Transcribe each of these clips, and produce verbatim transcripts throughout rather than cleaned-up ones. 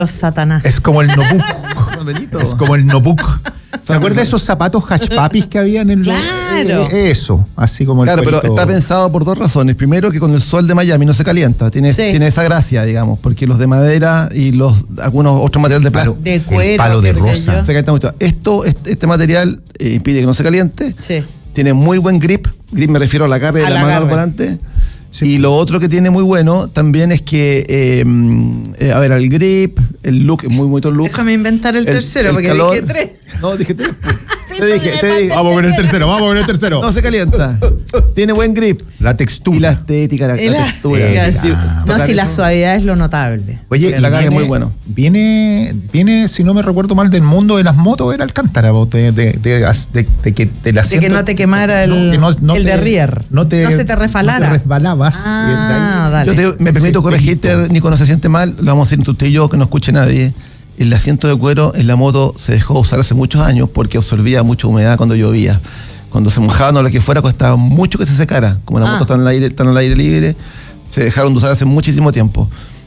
Los Satanás. Es como el Nopuk. Es como el Nopuk. ¿Se acuerda de esos zapatos hashpapis que había en el... Claro. Eh, eso, así como el Claro, cuerito. pero está pensado por dos razones. Primero, que con el sol de Miami no se calienta. Tiene, Sí. tiene esa gracia, digamos, porque los de madera y los algunos otros materiales de plástico De cuero. El palo de qué sé rosa. yo. se calientan mucho. Esto, este, este material eh, impide que no se caliente. Sí. Tiene muy buen grip. Grip me refiero a la agarre de Al la mano al agarre. volante. Sí. Y lo otro que tiene muy bueno también es que, eh, eh, a ver, el grip, el look, es muy bonito el look. Déjame inventar el, El- tercero, el porque calor. dije tres. No, dije tres. Sí, te tú dije, me te dije. falta- Vamos con el tercero, vamos con el tercero. No se calienta. Tiene buen grip. La textura. Y la estética, la, la El- textura. el- Sí, Ah. No, tocar si la eso. suavidad es lo notable. Oye, El y agarre es viene- muy bueno. Viene, viene, si no me recuerdo mal, del mundo de las motos, era Alcántara, vos, de, de, de, de, de que te la De que no te quemara el, que no- no el te- derrier. No, te, se te resbalara. No te resbalabas. Ah, Eh, dale. Yo te- me permito Sí, corregirte, pelito. Nico, no se siente mal. Lo vamos a decir entre usted y yo, que no escuche nadie. El asiento de cuero en la moto se dejó usar hace muchos años porque absorbía mucha humedad cuando llovía. Cuando se mojaban o lo que fuera, costaba mucho que se secara. Como la Ah. moto está en el aire, está en el aire libre, se dejaron de usar hace muchísimo tiempo.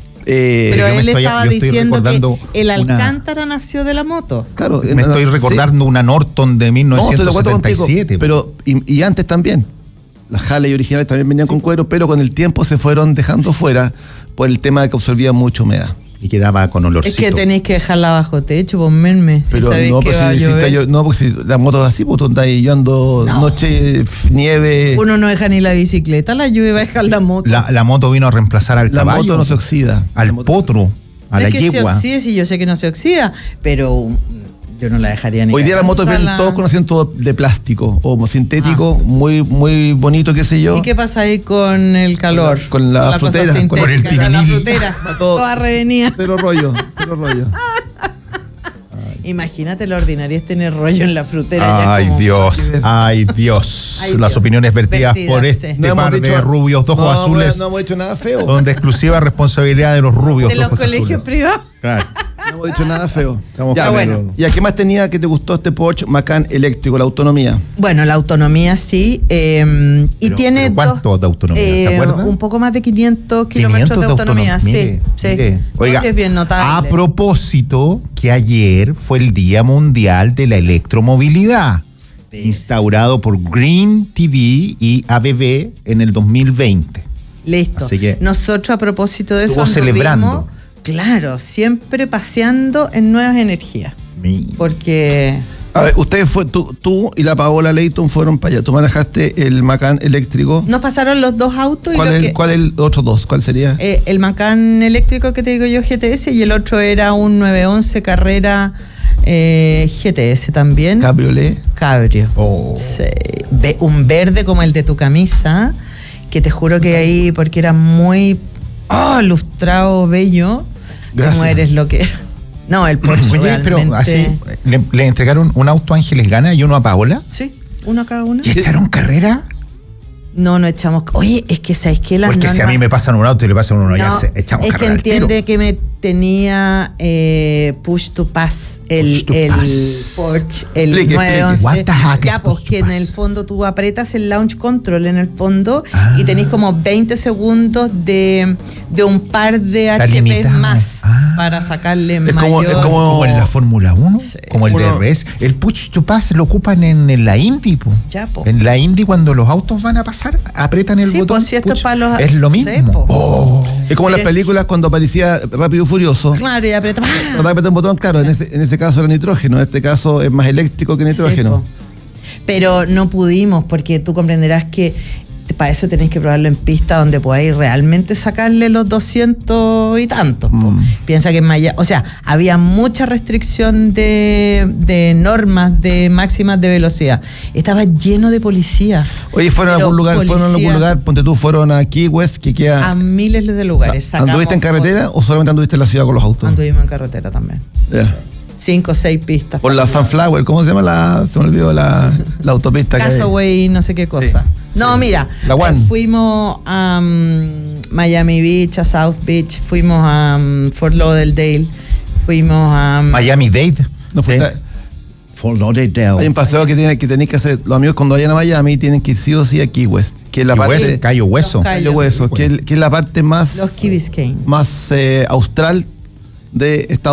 Eh, Pero yo me él estoy- estaba yo estoy diciendo recordando que el una- Alcántara nació de la moto. claro, Me eh, no, estoy sí. recordando una Norton de mil No, estoy de novecientos acuerdo setenta y contigo. siete. Pero, y, y antes también. Las Harley originales también venían con cuero, pero con el tiempo se fueron dejando fuera por el tema de que absorbía mucha humedad. Y quedaba con olorcito. Es que tenéis que dejarla bajo techo, ponmerme. Si Pero sabéis no, que pues va a si, si llover. está yo- no, porque si la moto es así, pues tú andas ahí, yo ando No. noche, f- nieve. Uno no deja ni la bicicleta, la lluvia va a dejar la moto. La, la moto vino a reemplazar al La caballo. moto no se oxida. La Al moto- potro, a No la es que yegua. se oxide, sí, yo sé que no se oxida, pero mm, yo no la dejaría ni Hoy día las motos vienen cagarla. todos con asiento de plástico o sintético, muy muy bonito, qué sé yo. ¿Y qué pasa ahí con el calor? Con la cosa frutera, sintética, con el La pirinil. frutera, Va todo- toda revenida. Cero rollo, cero rollo. Imagínate lo ordinario es tener rollo en la frutera. ya Ay como- Dios, ay Dios. Ay, Las Dios. opiniones vertidas Vertidas, por sí. este No hemos par de dicho- rubios de ojos no, azules No hemos dicho nada feo. son de exclusiva responsabilidad de los rubios De de los ojos colegios azules. privados. Claro. No hemos dicho nada feo. Estamos Ya, con bueno. el- ¿Y a qué más tenía que te gustó este Porsche Macan eléctrico, la autonomía? Bueno, la autonomía sí. eh, y Pero- tiene. pero ¿cuánto dos- de autonomía? ¿Se eh, acuerda? Un poco más de quinientos kilómetros de autonomía, sí. Mire, sí. mire. No, Oiga, sí es bien notable. a propósito que ayer fue el Día Mundial de la Electromovilidad, ¿Ves? instaurado por Green T V y A B B en el dos mil veinte. Listo. Así que- Nosotros a propósito de eso Estuvo anduvimos, celebrando. claro, siempre paseando en nuevas energías. Mi- Porque A ver, ustedes fue, tú, tú y la Paola Leighton fueron para allá. Tú manejaste el Macan eléctrico. nos pasaron los dos autos y ¿Cuál lo es que, el, cuál es el otro dos? ¿Cuál sería? eh, el Macan eléctrico que te digo yo G T S y el otro era un nueve once Carrera eh, G T S también. Cabriolet. Cabrio. Oh. Sí. Ve- un verde como el de tu camisa, que te juro que ahí, porque era muy oh, lustrado, bello, Gracias. como eres lo que era. No, el Porsche Oye, realmente... pero así, le, le entregaron un auto a Ángeles Gana y uno a Paola. Sí, uno cada uno. ¿Y echaron carrera? No, no echamos... Oye, es que ¿sabes qué? Las Porque si a normas- mí me pasan un auto y le pasan uno, ya No, se, echamos es que carrera al tiro. entiende que me tenía eh, push to pass el, Push to el pass. Porsche, el Explique, nueve explique. once. What the heck Ya, is pues push to que en pass? el fondo tú apretas el launch control en el fondo Ah. y tenés como veinte segundos de, de un par de Está H P limitado. más Ah. para sacarle Es mayor... como- es como- Como en la Fórmula uno, Sí. como el Uno- D R S. El push to pass lo ocupan en, en la Indy, po. Ya, po. En la Indy, cuando los autos van a pasar, apretan el Sí, botón. pues, si esto push. es para los- Es lo Sí, mismo. po. Oh. Es como en las Pero- películas cuando aparecía Rápido y Furioso. Claro, y apreta... Trataba de apretar un botón, claro, en ese, en ese caso era nitrógeno, en este caso es más eléctrico que nitrógeno. Sí, po. Pero no pudimos, porque tú comprenderás que para eso tenéis que probarlo en pista donde podáis realmente sacarle los doscientos y tantos. po. Mm. Piensa que en Maya, o sea, había mucha restricción de, de normas, de máximas de velocidad. Estaba lleno de policías. Oye, ¿fueron a Pero algún lugar? ¿Fueron a algún policía- lugar? Ponte tú, ¿fueron a Key West, que queda... A miles de lugares. Sacamos ¿Anduviste en carretera o solamente anduviste en la ciudad con los autos? fotos. Anduvimos en carretera también. Ya. Cinco o seis pistas. Por la Sunflower, ¿cómo se llama la... se me olvidó la, la autopista que hay? Casaway, no sé qué cosa. No, sí. mira, La One. eh, fuimos a um, Miami Beach, a South Beach, fuimos a um, Fort Lauderdale, fuimos a... um, Miami-Dade. No fue Sí. ta- Fort Lauderdale. Hay un paseo que tiene que tenéis que hacer, los amigos cuando vayan a Miami tienen que ir sí o sí a Key West, que es la Key parte... West, Cayo Hueso. Los Cayos. Cayo Hueso, que, es- que es la parte más... Los Key Biscayne. más eh, austral de Estados